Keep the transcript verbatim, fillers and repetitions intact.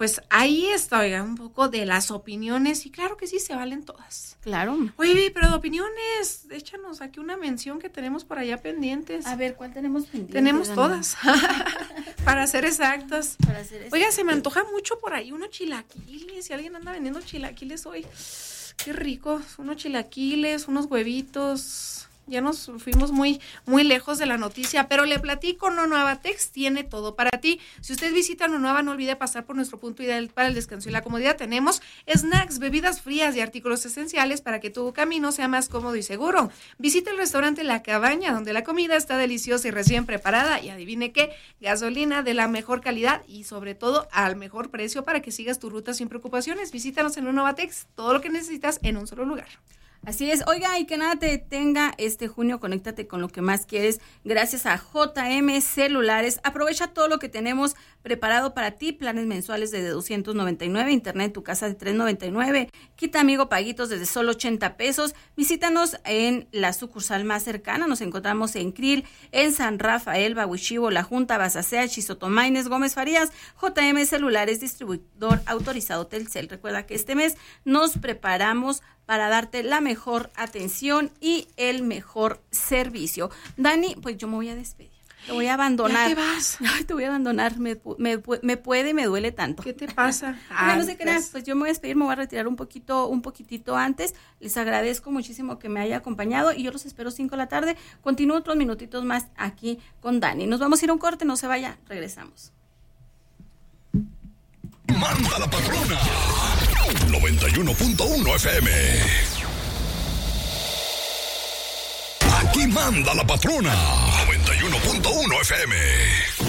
pues ahí está, oiga, un poco de las opiniones, y claro que sí, se valen todas. Claro. Oye, pero de opiniones, échanos aquí una mención que tenemos por allá pendientes. A ver, ¿cuál tenemos pendiente? Tenemos Dani? todas, para ser exactas. Para hacer esto. Oiga, se me antoja mucho por ahí unos chilaquiles, si alguien anda vendiendo chilaquiles hoy, qué rico, unos chilaquiles, unos huevitos. Ya nos fuimos muy, muy lejos de la noticia, pero le platico, Nonuavatex tiene todo para ti. Si usted visita Nonuava, no olvide pasar por nuestro punto ideal para el descanso y la comodidad. Tenemos snacks, bebidas frías y artículos esenciales para que tu camino sea más cómodo y seguro. Visita el restaurante La Cabaña, donde la comida está deliciosa y recién preparada. Y adivine qué, gasolina de la mejor calidad y sobre todo al mejor precio para que sigas tu ruta sin preocupaciones. Visítanos en Nonuavatex, todo lo que necesitas en un solo lugar. Así es, oiga, y que nada te detenga este junio, conéctate con lo que más quieres, gracias a J M Celulares. Aprovecha todo lo que tenemos preparado para ti, planes mensuales desde doscientos noventa y nueve, internet en tu casa de trescientos noventa y nueve, quita amigo paguitos desde solo ochenta pesos. Visítanos en la sucursal más cercana, nos encontramos en Krill, en San Rafael, Bahuichivo, La Junta, Basacea, Chizotomaines, Gómez Farías. J M Celulares, distribuidor autorizado Telcel. Recuerda que este mes nos preparamos para darte la mejor atención y el mejor servicio. Dani, pues yo me voy a despedir. Te voy a abandonar. ¿Ya te vas? Ay, te voy a abandonar. Me, me, me puede y me duele tanto. ¿Qué te pasa? Ah, no sé qué, pues yo me voy a despedir, me voy a retirar un poquito, un poquitito antes. Les agradezco muchísimo que me haya acompañado y yo los espero cinco de la tarde. Continúo otros minutitos más aquí con Dani. Nos vamos a ir a un corte, no se vaya, regresamos. Manda la patrona. noventa y uno punto uno F M. Aquí manda la patrona. noventa y uno punto uno F M.